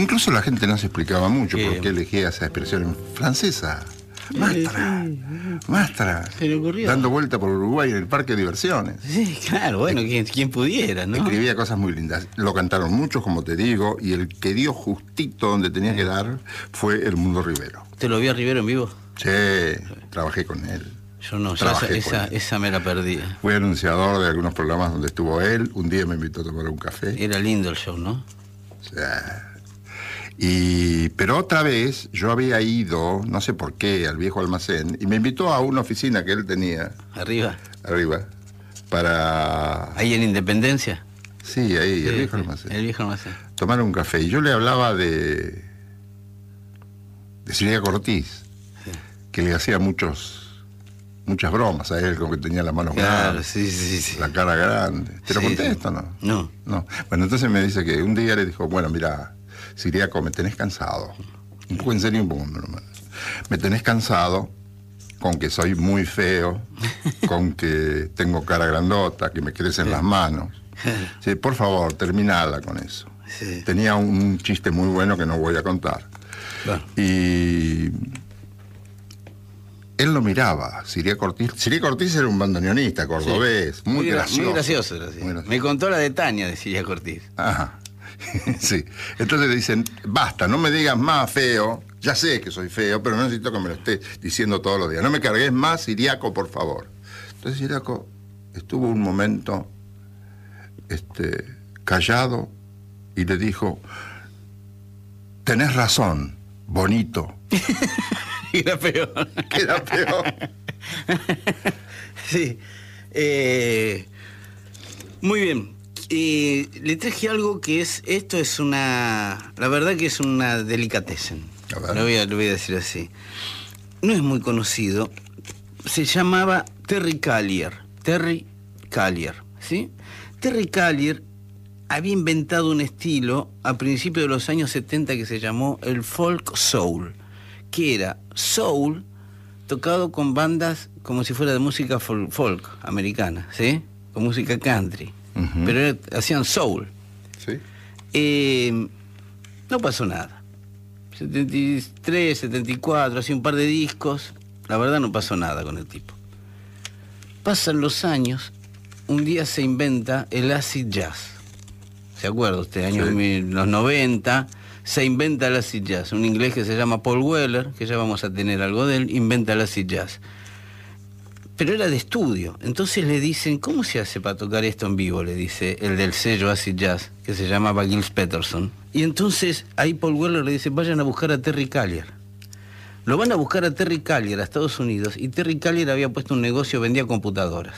Incluso la gente no se explicaba mucho por qué elegía esa expresión francesa. Mastra, se le ocurrió. Dando vuelta por Uruguay en el parque de diversiones. Sí, claro, bueno, quien pudiera, ¿no? Escribía cosas muy lindas. Lo cantaron muchos, como te digo, y el que dio justito donde tenía que dar fue El Mundo Rivero. ¿Te lo vio a Rivero en vivo? Sí, trabajé con él. Yo no, esa me la perdí. Fui anunciador de algunos programas donde estuvo él. Un día me invitó a tomar un café. Era lindo el show, ¿no? Sí. Pero otra vez yo había ido, no sé por qué, al viejo almacén, y me invitó a una oficina que él tenía. ¿Arriba? Para... ¿Ahí en Independencia? Sí, ahí, sí, el viejo almacén. El viejo almacén. Tomar un café. Y yo le hablaba de Silvia Cortiz, sí, que le hacía muchas bromas a él, como que tenía las manos grandes, sí. La cara grande. ¿Te lo conté esto, no? No. Bueno, entonces me dice que un día le dijo, bueno, mira, Siriaco, me tenés cansado. Un poco en serio, un poco normal. Me tenés cansado con que soy muy feo, con que tengo cara grandota, que me crecen las manos. Sí, por favor, terminala con eso. Sí. Tenía un chiste muy bueno que no voy a contar. Claro. Y él lo miraba, Siria Cortiz. Siria Cortiz era un bandoneonista cordobés, sí, muy gracioso. Muy gracioso era, sí. Me contó la de Tania de Siria Cortiz. Ajá. Sí. Entonces le dicen, basta, no me digas más feo. Ya sé que soy feo, pero no necesito que me lo estés diciendo todos los días. No me cargues más, Siriaco, por favor. Entonces Siriaco estuvo un momento callado y le dijo, tenés razón, bonito. Era peor. Era peor. Sí. Muy bien. Le traje algo que la verdad que es una delicatessen. Lo voy a decir así. No es muy conocido. Se llamaba Terry Callier, ¿sí? Terry Callier había inventado un estilo a principios de los años 70 que se llamó el folk soul, que era soul tocado con bandas como si fuera de música folk americana, ¿sí? Con música country. Uh-huh. Pero hacían soul. Sí. No pasó nada. 73, 74, hacía un par de discos. La verdad no pasó nada con el tipo. Pasan los años, un día se inventa el acid jazz. ¿Se acuerda usted? Años los 90, se inventa el acid jazz. Un inglés que se llama Paul Weller, que ya vamos a tener algo de él, inventa el acid jazz. Pero era de estudio. Entonces le dicen, ¿cómo se hace para tocar esto en vivo? Le dice el del sello Acid Jazz, que se llamaba Gilles Peterson. Y entonces ahí Paul Weller le dice, vayan a buscar a Terry Callier. Lo van a buscar a Terry Callier a Estados Unidos, y Terry Callier había puesto un negocio, vendía computadoras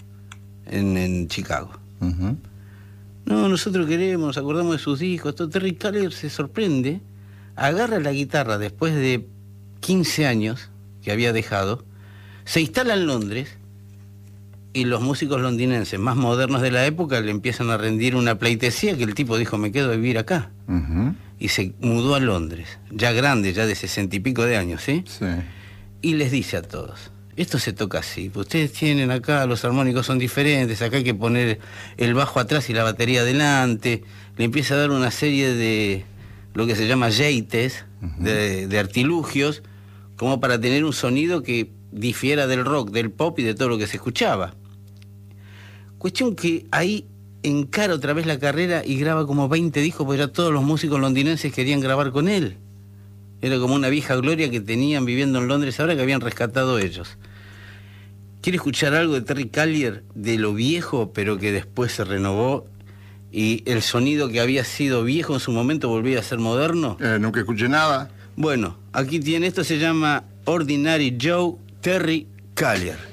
en Chicago. Uh-huh. No, nosotros queremos, nos acordamos de sus discos. Todo. Terry Callier se sorprende, agarra la guitarra después de 15 años que había dejado, se instala en Londres, y los músicos londinenses más modernos de la época le empiezan a rendir una pleitesía que el tipo dijo, me quedo a vivir acá. Uh-huh. Y se mudó a Londres, ya grande, ya de 60 y pico de años, ¿sí? Sí. Y les dice a todos, esto se toca así, ustedes tienen acá, los armónicos son diferentes, acá hay que poner el bajo atrás y la batería adelante. Le empieza a dar una serie de lo que se llama jeites, uh-huh, de artilugios, como para tener un sonido que difiera del rock, del pop y de todo lo que se escuchaba. Cuestión que ahí encara otra vez la carrera y graba como 20 discos, porque ya todos los músicos londinenses querían grabar con él. Era como una vieja gloria que tenían viviendo en Londres ahora, que habían rescatado ellos. ¿Quiere escuchar algo de Terry Callier, de lo viejo, pero que después se renovó, y el sonido que había sido viejo en su momento volvía a ser moderno? Nunca escuché nada. Bueno, aquí tiene, esto se llama Ordinary Joe, Terry Callier.